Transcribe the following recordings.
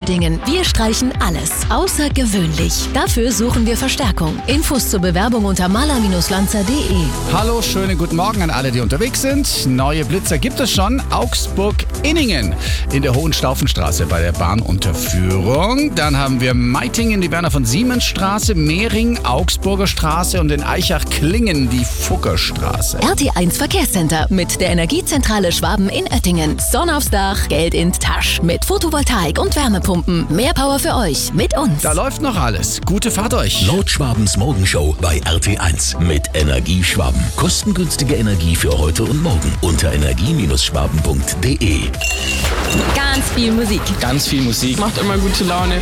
Ettingen. Wir streichen alles außergewöhnlich. Dafür suchen wir Verstärkung. Infos zur Bewerbung unter maler-lanzer.de. Hallo, schönen guten Morgen an alle, die unterwegs sind. Neue Blitzer gibt es schon. Augsburg-Inningen in der Hohenstaufenstraße bei der Bahnunterführung. Dann haben wir Meitingen, die Werner von Siemens Straße, Mehring, Augsburger Straße und in Eichach-Klingen die Fuggerstraße. RT1 Verkehrscenter mit der Energiezentrale Schwaben in Oettingen. Sonne aufs Dach, Geld in Tasch. Mit Photovoltaik und Wärmepumpen. Mehr Power für euch mit uns. Da läuft noch alles. Gute Fahrt euch. Nordschwabens Morgenshow bei RT1 mit Energie Schwaben. Kostengünstige Energie für heute und morgen unter energie-schwaben.de. Ganz viel Musik. Ganz viel Musik. Macht immer gute Laune.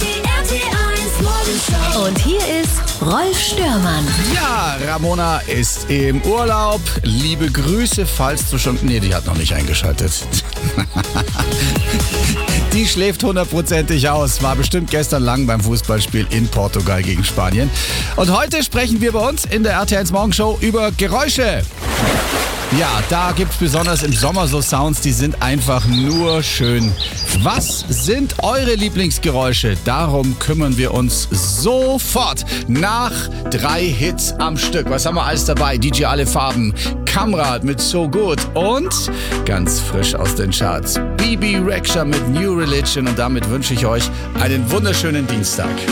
Und hier ist Rolf Störmann. Ja, Ramona ist im Urlaub. Liebe Grüße, falls du schon... Nee, die hat noch nicht eingeschaltet. Die schläft 100%ig aus. War bestimmt gestern lang beim Fußballspiel in Portugal gegen Spanien. Und heute sprechen wir bei uns in der RT1 Morgenshow über Geräusche. Ja, da gibt's besonders im Sommer so Sounds, die sind einfach nur schön. Was sind eure Lieblingsgeräusche? Darum kümmern wir uns sofort nach 3 Hits am Stück. Was haben wir alles dabei? DJ Alle Farben, Kamrad mit So Good und ganz frisch aus den Charts Bebe Rexha mit New Religion. Und damit wünsche ich euch einen wunderschönen Dienstag.